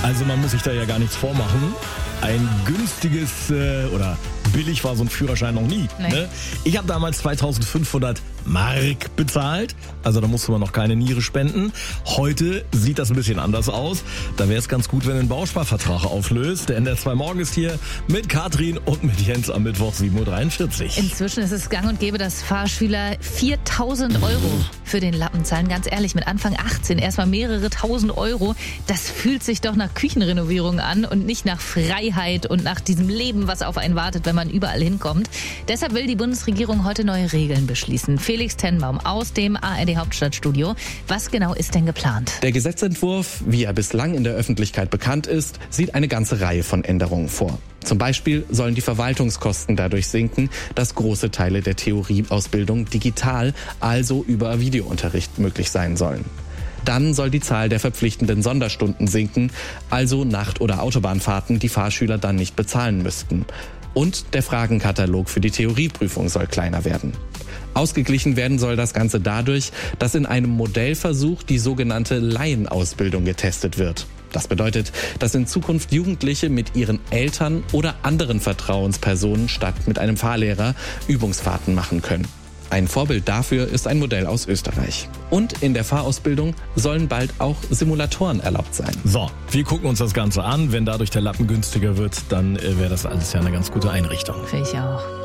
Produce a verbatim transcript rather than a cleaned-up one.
Also man muss sich da ja gar nichts vormachen. Ein günstiges äh, oder billig war so ein Führerschein noch nie. Nee. Ne? Ich habe damals zweitausendfünfhundert Mark bezahlt. Also da musste man noch keine Niere spenden. Heute sieht das ein bisschen anders aus. Da wäre es ganz gut, wenn ein Bausparvertrag auflöst. Der N D R zwei Morgen ist hier mit Katrin und mit Jens am Mittwoch sieben Uhr dreiundvierzig. Inzwischen ist es gang und gäbe, dass Fahrschüler viertausend Euro für den Lappen zahlen. Ganz ehrlich, mit Anfang achtzehn erstmal mehrere tausend Euro. Das fühlt sich doch nach Küchenrenovierung an und nicht nach Freiheit und nach diesem Leben, was auf einen wartet, wenn man überall hinkommt. Deshalb will die Bundesregierung heute neue Regeln beschließen. Felix Tenbaum aus dem A R D Hauptstadtstudio. Was genau ist denn geplant? Der Gesetzentwurf, wie er bislang in der Öffentlichkeit bekannt ist, sieht eine ganze Reihe von Änderungen vor. Zum Beispiel sollen die Verwaltungskosten dadurch sinken, dass große Teile der Theorieausbildung digital, also über Videounterricht möglich sein sollen. Dann soll die Zahl der verpflichtenden Sonderstunden sinken, also Nacht- oder Autobahnfahrten, die Fahrschüler dann nicht bezahlen müssten. Und der Fragenkatalog für die Theorieprüfung soll kleiner werden. Ausgeglichen werden soll das Ganze dadurch, dass in einem Modellversuch die sogenannte Laienausbildung getestet wird. Das bedeutet, dass in Zukunft Jugendliche mit ihren Eltern oder anderen Vertrauenspersonen statt mit einem Fahrlehrer Übungsfahrten machen können. Ein Vorbild dafür ist ein Modell aus Österreich. Und in der Fahrausbildung sollen bald auch Simulatoren erlaubt sein. So, wir gucken uns das Ganze an. Wenn dadurch der Lappen günstiger wird, dann äh, wäre das alles ja eine ganz gute Einrichtung. Finde ich auch.